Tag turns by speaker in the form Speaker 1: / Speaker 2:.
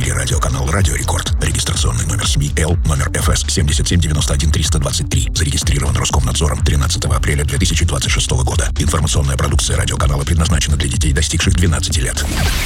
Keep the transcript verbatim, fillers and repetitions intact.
Speaker 1: эфире радиоканал «Радио Рекорд». Регистрационный номер СМИ Л, номер эф эс семь семь девять один три два три. Зарегистрирован Роскомнадзором тринадцатого апреля две тысячи двадцать шестого года. Информационная продукция радиоканала предназначена для детей, достигших двенадцати лет.